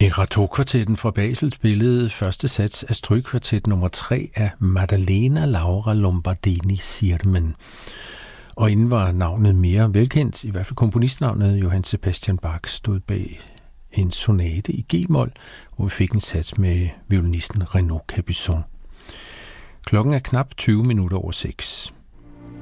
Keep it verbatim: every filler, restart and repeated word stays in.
Erato-kvartetten fra Basel spillede første sats af strygkvartet nummer tre af Maddalena Laura Lombardini Sirmen. Og inden var navnet mere velkendt, i hvert fald komponistnavnet Johann Sebastian Bach stod bag en sonate i G-mol, hvor vi fik en sats med violinisten Renaud Capuçon. Klokken er knap tyve minutter over seks.